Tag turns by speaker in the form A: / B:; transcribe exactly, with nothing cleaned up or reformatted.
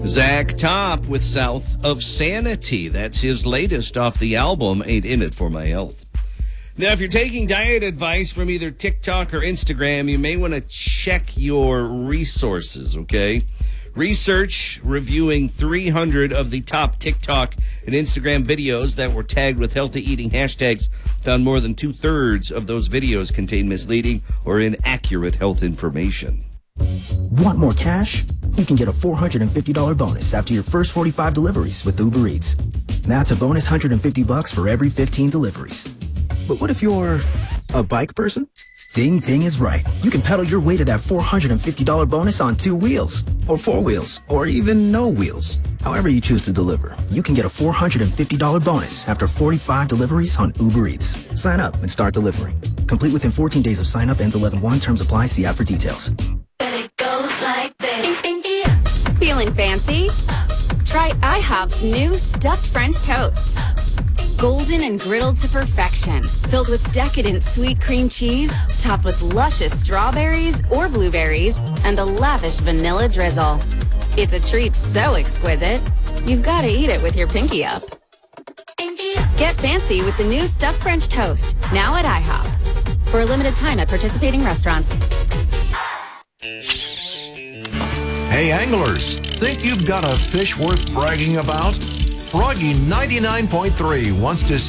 A: Zach Top with South of Sanity. That's his latest off the album, Ain't In It For My Health. Now, if you're taking diet advice from either TikTok or Instagram, you may want to check your resources, okay? Research reviewing three hundred of the top TikTok and Instagram videos that were tagged with healthy eating hashtags found more than two-thirds of those videos contain misleading or inaccurate health information.
B: Want more cash? You can get a four hundred fifty dollars bonus after your first forty-five deliveries with Uber Eats. That's a bonus one hundred fifty bucks for every fifteen deliveries. But what if you're a bike person? Ding Ding is right. You can pedal your way to that four hundred fifty dollars bonus on two wheels, or four wheels, or even no wheels. However you choose to deliver, you can get a four hundred fifty dollars bonus after forty-five deliveries on Uber Eats. Sign up and start delivering. Complete within fourteen days of sign up. Ends eleven one. Terms apply. See app for details.
C: It goes like this.
D: Feeling fancy? Try IHOP's new stuffed French toast. Golden and griddled to perfection, filled with decadent sweet cream cheese, topped with luscious strawberries or blueberries, and a lavish vanilla drizzle. It's a treat so exquisite, you've got to eat it with your pinky up. Get fancy with the new stuffed French toast, now at IHOP. For a limited time at participating restaurants.
E: Hey anglers, think you've got a fish worth bragging about? Froggy ninety-nine point three wants to